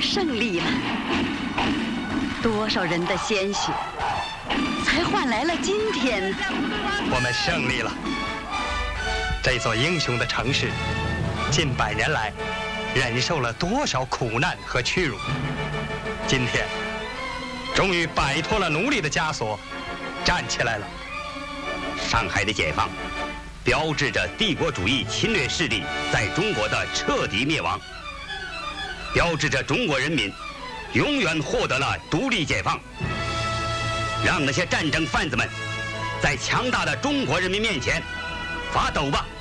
胜利了。多少人的鲜血，才换来了今天呢？ 我们胜利了。这座英雄的城市，近100年来，忍受了多少苦难和屈辱，今天，终于摆脱了奴隶的枷锁，站起来了。 上海的解放，标志着帝国主义侵略势力在中国的彻底灭亡，标志着中国人民永远获得了独立解放。让那些战争贩子们在强大的中国人民面前发抖吧！